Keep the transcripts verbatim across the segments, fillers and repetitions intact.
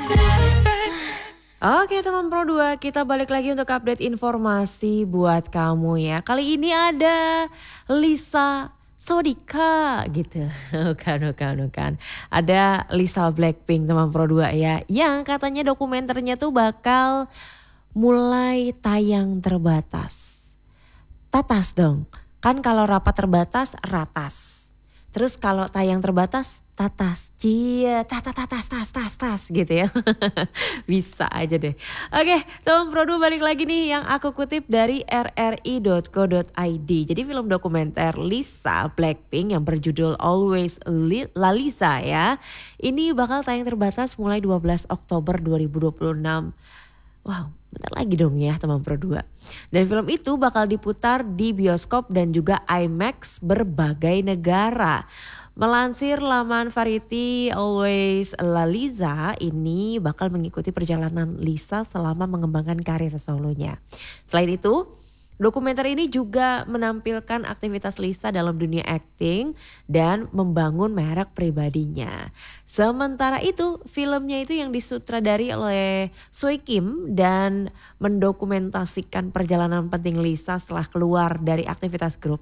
Oke teman Pro dua, kita balik lagi untuk update informasi buat kamu ya. Kali ini ada Lisa Sodika gitu. Bukan, bukan, bukan. Ada Lisa Blackpink teman Pro dua ya. Yang katanya dokumenternya tuh bakal mulai tayang terbatas. Tatas dong. Kan kalau rapat terbatas, ratas. Terus kalau tayang terbatas, tatas, cia, tata, tatas, tas, tas, tas gitu ya. Bisa aja deh. Oke, teman Produ balik lagi nih yang aku kutip dari r r i dot co dot i d. Jadi film dokumenter Lisa Blackpink yang berjudul Always Lalisa ya. Ini bakal tayang terbatas mulai dua belas Oktober dua ribu dua puluh enam. Wow, bentar lagi dong ya teman Pro dua. Dan film itu bakal diputar di bioskop dan juga IMAX berbagai negara. Melansir laman Variety, Always Lalisa ini bakal mengikuti perjalanan Lisa selama mengembangkan karir solonya. Selain itu, dokumenter ini juga menampilkan aktivitas Lisa dalam dunia acting dan membangun merek pribadinya. Sementara itu, filmnya itu yang disutradari oleh Soi Kim dan mendokumentasikan perjalanan penting Lisa setelah keluar dari aktivitas grup.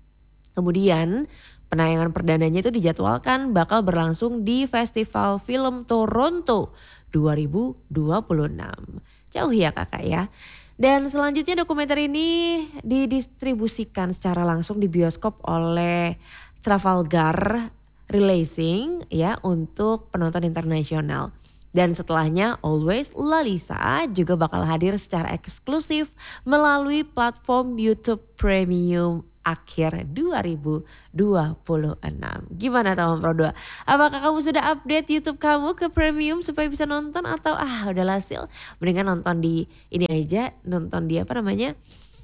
Kemudian, penayangan perdananya itu dijadwalkan bakal berlangsung di Festival Film Toronto dua ribu dua puluh enam. Jauh ya kakak ya. Dan selanjutnya dokumenter ini didistribusikan secara langsung di bioskop oleh Trafalgar Releasing ya untuk penonton internasional. Dan setelahnya Always Lalisa juga bakal hadir secara eksklusif melalui platform YouTube Premium akhir dua ribu dua puluh enam. Gimana teman Pro dua? Apakah kamu sudah update YouTube kamu ke premium supaya bisa nonton atau ah udah hasil? Mendingan nonton di ini aja, nonton di apa namanya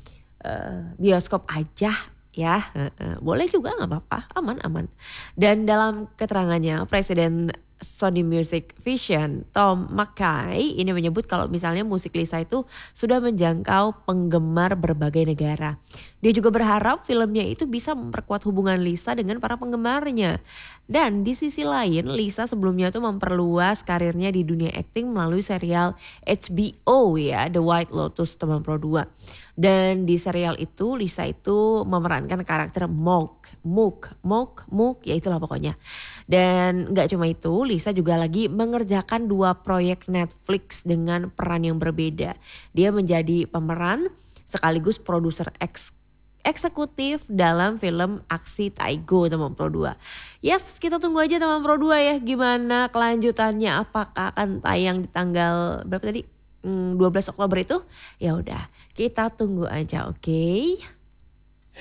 uh, bioskop aja ya. Uh, uh, boleh juga nggak apa-apa, aman-aman. Dan dalam keterangannya Presiden Sony Music Vision Tom Mackay ini menyebut kalau misalnya musik Lisa itu sudah menjangkau penggemar berbagai negara. Dia juga berharap filmnya itu bisa memperkuat hubungan Lisa dengan para penggemarnya. Dan di sisi lain Lisa sebelumnya tuh memperluas karirnya di dunia acting melalui serial H B O ya, The White Lotus teman Pro dua. Dan di serial itu Lisa itu memerankan karakter Mook, Mook, Mook, Mook ya itulah pokoknya. Dan gak cuma itu, Lisa juga lagi mengerjakan dua proyek Netflix dengan peran yang berbeda. Dia menjadi pemeran sekaligus produser eks eksekutif dalam film aksi Taigo teman Pro dua. Yes, kita tunggu aja teman Pro dua ya gimana kelanjutannya, apakah akan tayang di tanggal berapa tadi? Hmm, dua belas Oktober itu. Ya udah, kita tunggu aja, oke? Okay?